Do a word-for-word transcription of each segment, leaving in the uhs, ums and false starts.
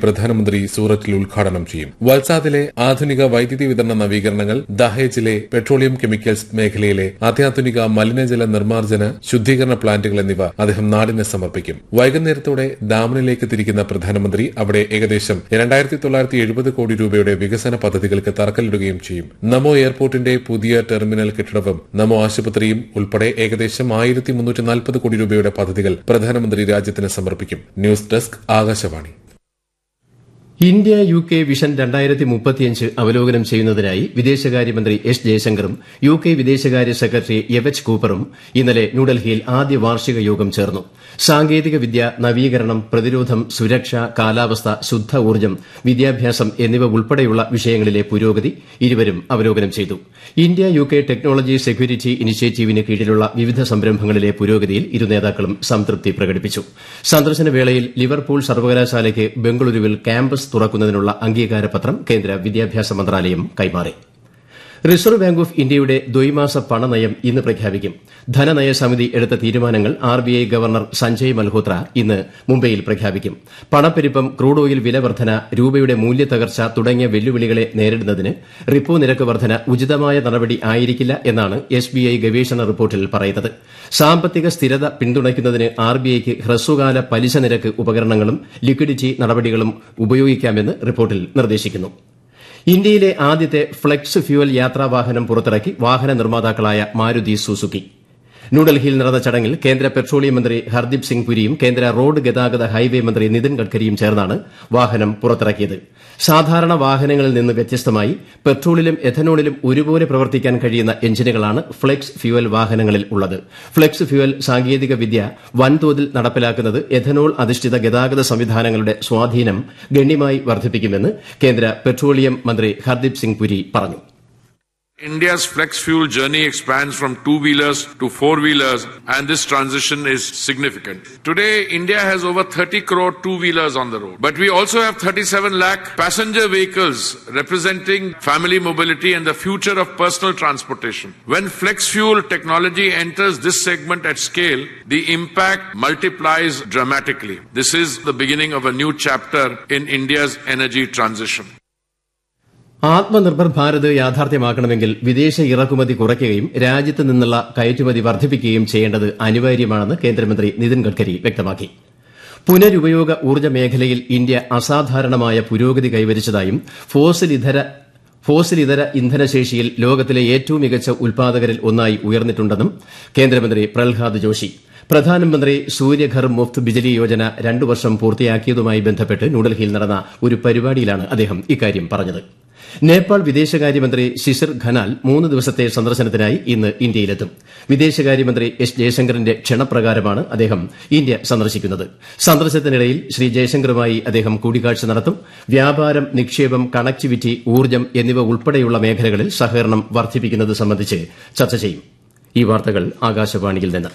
പ്രധാനമന്ത്രി സൂറത്തിൽ ഉദ്ഘാടനം ചെയ്യും. വൽസാദിലെ ആധുനിക വൈദ്യുതി വിതരണ നവീകരണങ്ങൾ, ദഹേജിലെ പെട്രോളിയം കെമിക്കൽസ് മേഖലയിലെ അത്യാധുനിക മലിനജല നിർമ്മാർജ്ജന ശുദ്ധീകരണ പ്ലാന്റുകൾ എന്നിവ അദ്ദേഹം നാടിന് സമർപ്പിക്കും. വൈകുന്നേരത്തോടെ ഡാമനിലേക്ക് തിരിക്കുന്ന പ്രധാനമന്ത്രി അവിടെ ഏകദേശം രണ്ടായിരത്തി തൊള്ളായിരത്തി എഴുപത് കോടി രൂപയുടെ വികസന പദ്ധതികൾക്ക് തറക്കല്ലിടുകയും ചെയ്യും. നമോ എയർപോർട്ടിന്റെ പുതിയ ടെർമിനൽ കെട്ടിടവും നമോ ആശുപത്രിയും ഉൾപ്പെടെ ഏകദേശം ആയിരത്തി മുന്നൂറ്റി നാൽപ്പത് കോടി രൂപയുടെ പദ്ധതികൾ പ്രധാനമന്ത്രി രാജ്യത്തിന് സമർപ്പിക്കും. News desk Akashvani. India U K vision രണ്ടായിരത്തി മുപ്പത്തിയഞ്ച് അവലോകനം ചെയ്യുന്നതിനായി വിദേശകാര്യമന്ത്രി എസ് ജയശങ്കറും യു കെ വിദേശകാര്യ സെക്രട്ടറി എവച്ച് കൂപ്പറും ഇന്നലെ ന്യൂഡൽഹിയിൽ ആദ്യ വാർഷിക യോഗം ചേർന്നു. സാങ്കേതിക വിദ്യ, നവീകരണം, പ്രതിരോധം, സുരക്ഷ, കാലാവസ്ഥ, ശുദ്ധ ഊർജ്ജം, വിദ്യാഭ്യാസം എന്നിവ ഉൾപ്പെടെയുള്ള വിഷയങ്ങളിലെ പുരോഗതി ഇരുവരും അവലോകനം ചെയ്തു. India U K technology security ഇനിഷ്യേറ്റീവിന് കീഴിലുള്ള വിവിധ സംരംഭങ്ങളിലെ പുരോഗതിയിൽ ഇരു നേതാക്കളും സംതൃപ്തി പ്രകടിപ്പിച്ചു. സന്ദർശന വേളയിൽ ലിവർപൂൾ സർവകലാശാലയ്ക്ക് ബംഗളൂരുവിൽ ക്യാമ്പസ് തുറക്കുന്നതിനുള്ള അംഗീകാരപത്രം കേന്ദ്ര വിദ്യാഭ്യാസ മന്ത്രാലയം കൈമാറി. റിസർവ് ബാങ്ക് ഓഫ് ഇന്ത്യയുടെ ദ്വൈമാസ പണനയം ഇന്ന് പ്രഖ്യാപിക്കും. ധനനയ സമിതി എടുത്ത തീരുമാനങ്ങൾ ആർബിഐ ഗവർണർ സഞ്ജയ് മൽഹോത്ര ഇന്ന് മുംബൈയിൽ പ്രഖ്യാപിക്കും. പണപ്പെരുപ്പം, ക്രൂഡ് ഓയിൽ വില വർധന, രൂപയുടെ മൂല്യത്തകർച്ച തുടങ്ങിയ വെല്ലുവിളികളെ നേരിടുന്നതിന് റിപ്പോ നിരക്ക് വർധന ഉചിതമായ നടപടി ആയിരിക്കില്ല എന്നാണ് എസ്ബിഐ ഗവേഷണ റിപ്പോർട്ടിൽ പറയുന്നത്. സാമ്പത്തിക സ്ഥിരത പിന്തുണയ്ക്കുന്നതിന് ആർബിഐക്ക് ഹ്രസ്വകാല പലിശ നിരക്ക് ഉപകരണങ്ങളും ലിക്വിഡിറ്റി നടപടികളും ഉപയോഗിക്കാമെന്ന് റിപ്പോർട്ടിൽ നിർദ്ദേശിക്കുന്നു. ഇന്ത്യയിലെ ആദ്യത്തെ ഫ്ളെക്സ് ഫ്യൂവൽ യാത്രാവാഹനം പുറത്തിറക്കി വാഹന നിർമ്മാതാക്കളായ മാരുതി സുസുക്കി. ന്യൂഡൽഹിയിൽ നടന്ന ചടങ്ങിൽ കേന്ദ്ര പെട്രോളിയം മന്ത്രി ഹർദീപ് സിംഗ് പുരിയും കേന്ദ്ര റോഡ് ഗതാഗത ഹൈവേ മന്ത്രി നിതിൻ ഗഡ്കരിയും ചേർന്നാണ് വാഹനം പുറത്തിറക്കിയത്. സാധാരണ വാഹനങ്ങളിൽ നിന്ന് വ്യത്യസ്തമായി പെട്രോളിലും എഥനോളിലും ഒരുപോലെ പ്രവർത്തിക്കാൻ കഴിയുന്ന എഞ്ചിനുകളാണ് ഫ്ളെക്സ് ഫ്യൂവൽ വാഹനങ്ങളിൽ ഉള്ളത്. ഫ്ളെക്സ് ഫ്യൂവൽ സാങ്കേതിക വിദ്യ വൻതോതിൽ നടപ്പിലാക്കുന്നത് എഥനോൾ അധിഷ്ഠിത ഗതാഗത സംവിധാനങ്ങളുടെ സ്വാധീനം ഗണ്യമായി വർദ്ധിപ്പിക്കുമെന്ന് കേന്ദ്ര പെട്രോളിയം മന്ത്രി ഹർദീപ് സിംഗ് പുരി പറഞ്ഞു. India's flex fuel journey expands from two-wheelers to four-wheelers, and this transition is significant. Today, India has over thirty crore two-wheelers on the road, but we also have thirty-seven lakh passenger vehicles representing family mobility and the future of personal transportation. When flex fuel technology enters this segment at scale, the impact multiplies dramatically. This is the beginning of a new chapter in India's energy transition. Atmanirbhar Bharat യാഥാർത്ഥ്യമാക്കണമെങ്കിൽ വിദേശ ഇറക്കുമതി കുറയ്ക്കുകയും രാജ്യത്ത് നിന്നുള്ള കയറ്റുമതി വർദ്ധിപ്പിക്കുകയും ചെയ്യേണ്ടത് അനിവാര്യമാണെന്ന് കേന്ദ്രമന്ത്രി നിതിൻ ഗഡ്കരി വ്യക്തമാക്കി. പുനരുപയോഗ ഊർജ്ജ മേഖലയിൽ ഇന്ത്യ അസാധാരണമായ പുരോഗതി കൈവരിച്ചതായും ഫോസിലിതര ഫോസിലിതര ഇന്ധനശേഷിയിൽ ലോകത്തിലെ ഏറ്റവും മികച്ച ഉൽപ്പാദകരിൽ ഒന്നായി ഉയർന്നിട്ടുണ്ടെന്നും കേന്ദ്രമന്ത്രി പ്രഹ്ലാദ് ജോഷി. പ്രധാനമന്ത്രി സൂര്യഘർ മുഫ്ത് ബിജലി യോജന രണ്ടു വർഷം പൂർത്തിയാക്കിയതുമായി ബന്ധപ്പെട്ട് ന്യൂഡൽഹിയിൽ നടന്ന ഒരു പരിപാടിയിലാണ് അദ്ദേഹം ഇക്കാര്യം പറഞ്ഞത്. നേപ്പാൾ വിദേശകാര്യമന്ത്രി ശിശിർ ഖനാൽ മൂന്ന് ദിവസത്തെ സന്ദർശനത്തിനായി ഇന്ന് ഇന്ത്യയിലെത്തും. വിദേശകാര്യമന്ത്രി എസ് ജയശങ്കറിന്റെ ക്ഷണപ്രകാരമാണ് അദ്ദേഹം ഇന്ത്യ സന്ദർശിക്കുന്നത്. സന്ദർശനത്തിനിടയിൽ ശ്രീ ജയശങ്കറുമായി അദ്ദേഹം കൂടിക്കാഴ്ച നടത്തും. വ്യാപാരം, നിക്ഷേപം, കണക്ടിവിറ്റി, ഊർജ്ജം എന്നിവ ഉൾപ്പെടെയുള്ള മേഖലകളിൽ സഹകരണം വർദ്ധിപ്പിക്കുന്നത് സംബന്ധിച്ച് ചർച്ച ചെയ്യും. ഈ വാർത്തകൾ ആകാശവാണിയിൽ നിന്ന്.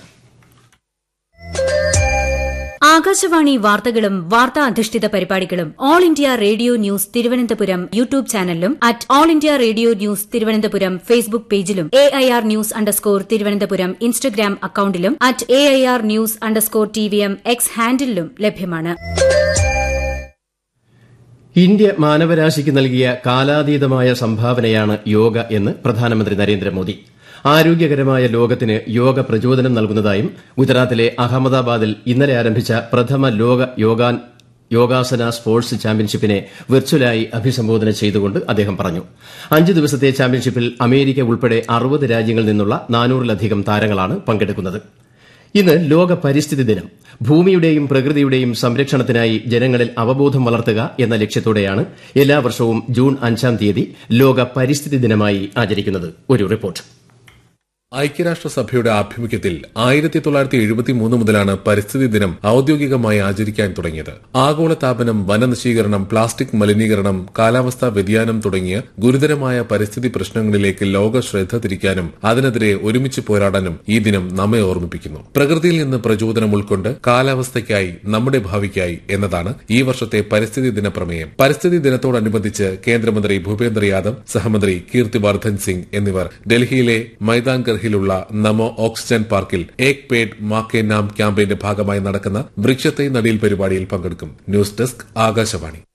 ആകാശവാണി വാർത്തകളും വാർത്താ അധിഷ്ഠിത പരിപാടികളും all India radio news Thiruvananthapuram YouTube ചാനലിലും at all India radio news Thiruvananthapuram Facebook പേജിലും A I R news underscore Thiruvananthapuram Instagram അക്കൌണ്ടിലും at A I R news underscore T V M X ഹാൻഡിലും ലഭ്യമാണ്. ഇന്ത്യ മാനവരാശിക്ക് നൽകിയ കാലാതീതമായ സംഭാവനയാണ് യോഗ എന്ന് പ്രധാനമന്ത്രി നരേന്ദ്രമോദി. ആരോഗ്യകരമായ ലോകത്തിന് യോഗ പ്രചോദനം നൽകുന്നതായും ഗുജറാത്തിലെ അഹമ്മദാബാദിൽ ഇന്നലെ ആരംഭിച്ച പ്രഥമ ലോക യോഗാസന സ്പോർട്സ് ചാമ്പ്യൻഷിപ്പിനെ വെർച്വലായി അഭിസംബോധന ചെയ്തുകൊണ്ട് അദ്ദേഹം പറഞ്ഞു. അഞ്ച് ദിവസത്തെ ചാമ്പ്യൻഷിപ്പിൽ അമേരിക്ക ഉൾപ്പെടെ അറുപത് രാജ്യങ്ങളിൽ നിന്നുള്ള നാനൂറിലധികം താരങ്ങളാണ് പങ്കെടുക്കുന്നത്. ഇന്ന് ലോക പരിസ്ഥിതി ദിനം. ഭൂമിയുടെയും പ്രകൃതിയുടെയും സംരക്ഷണത്തിനായി ജനങ്ങളിൽ അവബോധം വളർത്തുക എന്ന ലക്ഷ്യത്തോടെയാണ് എല്ലാ വർഷവും ജൂൺ അഞ്ചാം തീയതി ലോക പരിസ്ഥിതി ദിനമായി ആചരിക്കുന്നത്. ഒരു റിപ്പോർട്ട്. ഐക്യരാഷ്ട്രസഭയുടെ ആഭിമുഖ്യത്തിൽ ആയിരത്തി തൊള്ളായിരത്തി എഴുപത്തി മൂന്ന് മുതലാണ് പരിസ്ഥിതി ദിനം ഔദ്യോഗികമായി ആചരിക്കാൻ തുടങ്ങിയത്. ആഗോളതാപനം, വനനശീകരണം, പ്ലാസ്റ്റിക് മലിനീകരണം, കാലാവസ്ഥാ വ്യതിയാനം തുടങ്ങിയ ഗുരുതരമായ പരിസ്ഥിതി പ്രശ്നങ്ങളിലേക്ക് ലോക ശ്രദ്ധ തിരിക്കാനും അതിനെതിരെ ഒരുമിച്ച് പോരാടാനും ഈ ദിനം നമ്മെ ഓർമ്മിപ്പിക്കുന്നു. പ്രകൃതിയിൽ നിന്ന് പ്രചോദനം ഉൾക്കൊണ്ട് കാലാവസ്ഥയ്ക്കായി, നമ്മുടെ ഭാവിക്കായി എന്നതാണ് ഈ വർഷത്തെ പരിസ്ഥിതി ദിന പ്രമേയം. പരിസ്ഥിതി ദിനത്തോടനുബന്ധിച്ച് കേന്ദ്രമന്ത്രി ഭൂപേന്ദ്ര യാദവ്, സഹമന്ത്രി കീർത്തിവർദ്ധൻ സിംഗ് എന്നിവർ ഡൽഹിയിലെ മൈതാൻഗർ ിലുള്ള നമോ ഓക്സിജൻ പാർക്കിൽ ഏക് പേഡ് മാ കെ നാം ക്യാമ്പയിന്റെ ഭാഗമായി നടക്കുന്ന വൃക്ഷത്തൈ നടീൽ പരിപാടിയിൽ പങ്കെടുക്കും. News desk Akashvani.